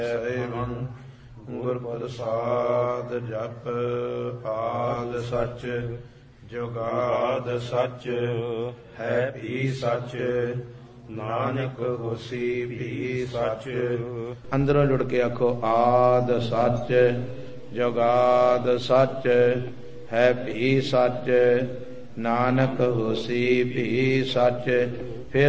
ਸੇਵੰ ਗੁਰ ਪ੍ਰਸਾਦ ਜਪ ਆਦ ਸਚ ਜੁਗਾਦ ਸਚ ਹੈ ਵੀ ਸਚ ਨਾਨਕ ਹੋਸੀ ਵੀ ਸਚ। ਅੰਦਰੋਂ ਜੁੜ ਕੇ ਆਖੋ ਆਦ ਸਚ ਜੁਗਾਦ ਸਚ ਹੈ ਵੀ ਸਚ ਨਾਨਕ ਹੋਸੀ ਵੀ ਸਚ। ਫਿਰ